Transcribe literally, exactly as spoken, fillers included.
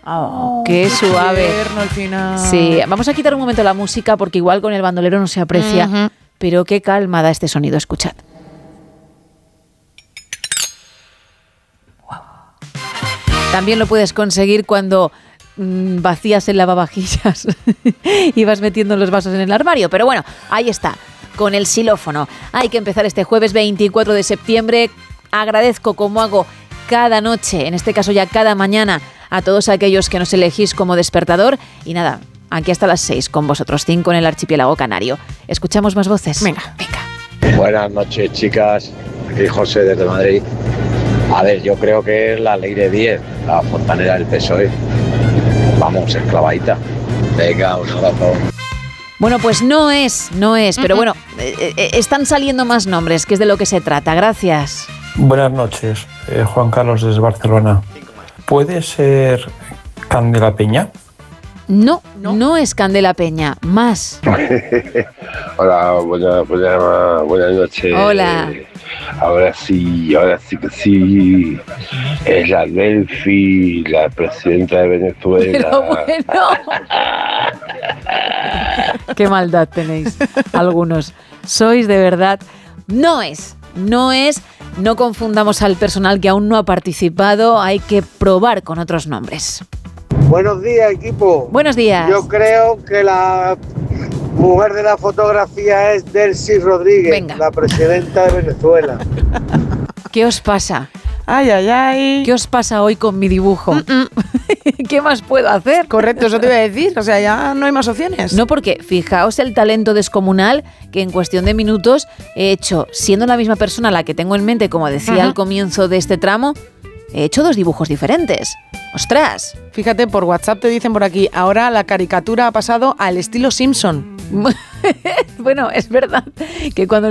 Oh, qué suave. Tierno al final. Sí, vamos a quitar un momento la música porque igual con el bandolero no se aprecia, uh-huh. pero qué calma da este sonido, escuchad. Wow. También lo puedes conseguir cuando mmm, vacías el lavavajillas y vas metiendo los vasos en el armario, pero bueno, ahí está, con el xilófono. Hay que empezar este jueves veinticuatro de septiembre. Agradezco, como hago cada noche, en este caso ya cada mañana, a todos aquellos que nos elegís como despertador. Y nada, aquí hasta las seis con vosotros, cinco en el archipiélago canario. ¿Escuchamos más voces? Venga, venga. Buenas noches, chicas. Aquí José desde Madrid. A ver, yo creo que es la ley de diez, la fontanera del P S O E. Vamos, esclavadita. Venga, un abrazo. Bueno, pues no es, no es, pero bueno, eh, eh, están saliendo más nombres, que es de lo que se trata. Gracias. Buenas noches, eh, Juan Carlos desde Barcelona. ¿Puede ser Candela Peña? No, no, no es Candela Peña, más. Hola, buenas buena, buena noches. Hola. Eh, ahora sí, ahora sí que sí. Es la Delphi, la presidenta de Venezuela. Pero bueno. Qué maldad tenéis algunos. Sois de verdad. No es, no es. No confundamos al personal que aún no ha participado. Hay que probar con otros nombres. Buenos días, equipo. Buenos días. Yo creo que la mujer de la fotografía es Delcy Rodríguez, Venga. la presidenta de Venezuela. ¿Qué os pasa? Ay, ay, ay. ¿Qué os pasa hoy con mi dibujo? ¿Qué más puedo hacer? Correcto, eso te iba a decir. O sea, ya no hay más opciones. No, porque fijaos el talento descomunal que en cuestión de minutos he hecho, siendo la misma persona la que tengo en mente, como decía uh-huh. al comienzo de este tramo, he hecho dos dibujos diferentes. ¡Ostras! Fíjate, por WhatsApp te dicen por aquí, ahora la caricatura ha pasado al estilo Simpson. Bueno, es verdad que cuando